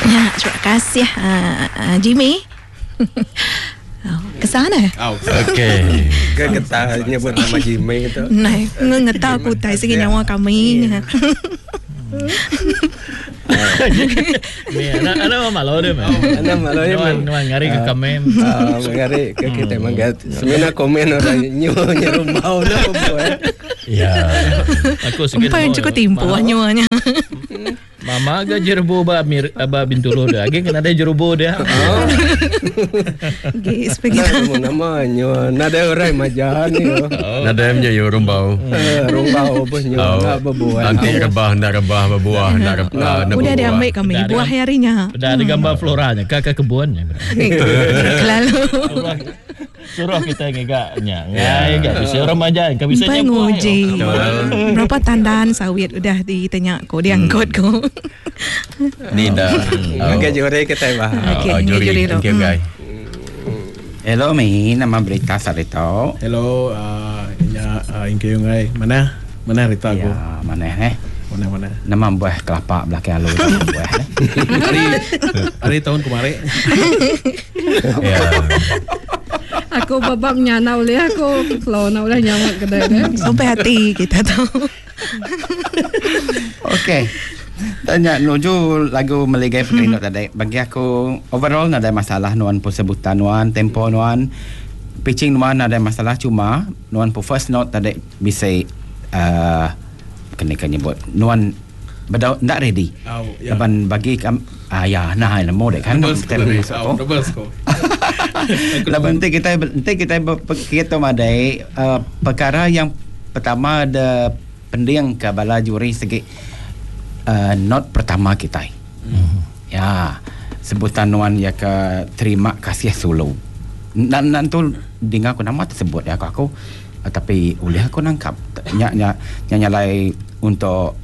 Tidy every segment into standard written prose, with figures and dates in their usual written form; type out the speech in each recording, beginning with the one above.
Ya, terima kasih Jimmy. Ke sana. Okey. Getah nyebut nama Jimmy itu. Nah, ngetah aku tai segi nyawa kami. Ana malu dia. Ana malu dia. Nuan ngari ke kami. Ngari ke kita manggat. Semena komen orang nyu rumbau dah buat. Ya. Aku sikit. Apa yang cukup timpu nyuanya. Mama ga jerbo ba Bintulu dah. Agi kan ada jerbo dia. Guys, begitu. Namanya nada orang majan ni. Nada emnya yo rumbau. Rumbau bosnya enggak berbuah. Nanti rebah berbuah nak udah ada ambil kami buah harinya. Sudah ada gambar floranya, kakak kebunnya. Lalu suruh kita ngegaknya. Enggak bisa orang majan, enggak bisa nyampu. Berapa tandan sawit udah ditanya kau diangkut kau. Ni dah. Okey juri kita bah. Juri guys. Hello mi, nama berita Sarito. Hello, ingke yungai. Mana Rita aku? Ya, mana Mana? Nama buah kelapa belakang lu buah. Hari tahun kemarin. Ya. Aku babak nyana oleh aku kalau nak oleh nyamat kedai dia. Sampai hati kita tahu. Okey. Tanya nuju lagu meligai perinduk tadi. Bagi aku overall ada masalah nuan pun sebutan nuan tempo nuan pitching nuan ada masalah cuma nuan pun first note tadi bisa kena nyebut nuan bedau ndak ready. Kapan bagi ya nah mau dek kan nanti kita kita madai perkara yang pertama ada pendiang ke bala juri segi not pertama kita. Ya, sebutan nuan ya ke terima kasih solo. Dan tu dengar aku nama tersebut ya aku tapi oleh aku nangkap nyalai untuk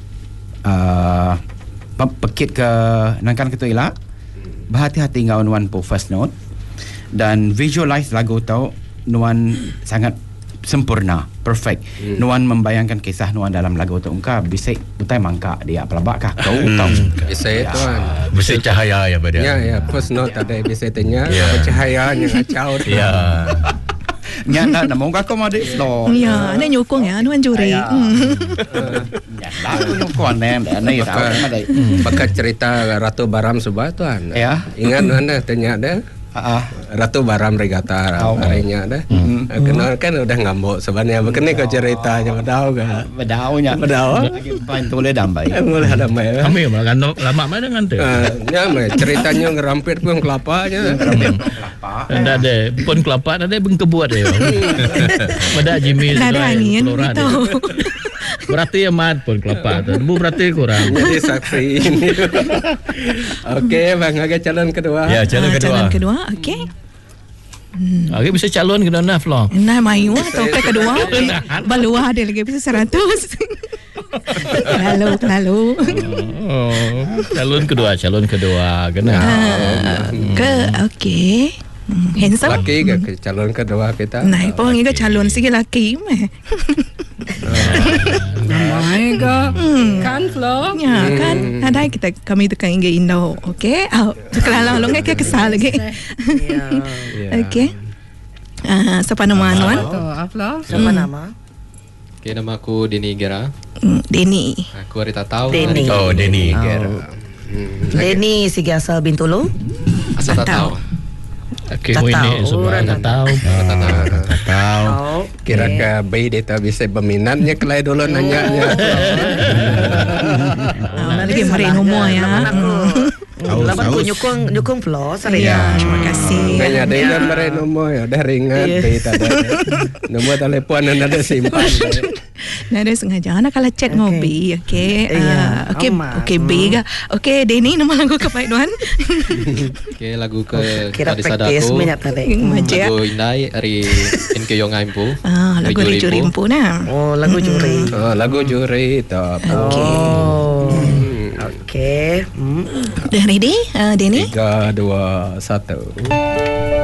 pekit ke nangkan ke tu elak. Berhati-hati ngau nuan po first note dan visualize lagu tau nuan sangat sempurna, perfect. Nuan membayangkan kisah nuan dalam lagu tu engkau bisa utai mangka dia pelabak kah kau tahu Bisa tuan. Bisa cahaya ya pada. Ya, first note ada bisa tanya cahaya yang kacau. Ya. nya nak mau kau mau dek slow. Ya, ada nyokong ya nuan juri. Ya, aku nyokong ni tahu madai. Pakai cerita Ratu Baram Subah tuan. Ya. Ingat mana tanya ada? Ratu Baram Regatta harinya dah. Kenal kan udah ngambok sebenarnya. Begini kau ceritanya bedau kan? Bedaunya. Bedau. Pain boleh dambai. Boleh dambai. Kami malah lama mana dengan tu. Ya, ceritanya ngerampit pun kelapanya. Kelapa. Ada pun kelapa ada bengkebuat dia. Pada Jimmy Ada angin gitu. Berarti amat pun kelapa tu. Berarti kurang. Jadi saksi ini. Okey, bang agak calon kedua. Ya, calon kedua. Okey. Okey bisa calon ke dana Flo. Nah, mayu atau ke kedua. Baluah ada lagi bisa 100. Lalu. Calon kedua kena. Okey. Handsome. Laki ke calon kedua kita. Nah, pun ini calon sikit laki meh. Namai ke kan Flo. Ya kan. Ada kita kami tekan inge Indo. Okey. Kalau long ke kesal lagi. Okey. Siapa nama anuan? Flo. Siapa nama? Okay, nama aku Denny Gera. Denny. Aku Arita tahu. Denny. Oh, Denny Gera. Denny sigi asal Bintulu. Asal tak tahu. Okey, ini semua tak tahu. Tahu. Kira ke bayi dia tak bisa berminatnya kelai dulu nanya-nya. Lagi mari nombor ya. Laban ku nyukung Flo sering. Terima kasih. Kayaknya ada yang mari nombor ya dah ringan bayi tak ada. Nombor telefon anda ada simpan. Nah, ada sengaja anak kalau chat ngopi. Okey. Okey bega. Okey, Denny nama lagu ke Pak Duan. Okay, lagu ke Kira tadi praktis sadaku. minat tadi. Lagu Indai hari Inke Yong Aimpu. Lagu di juri impu nah. Oh, lagu juri. Lagu juri tak. Okey. Dah ready, Denny? 3, 2, 1.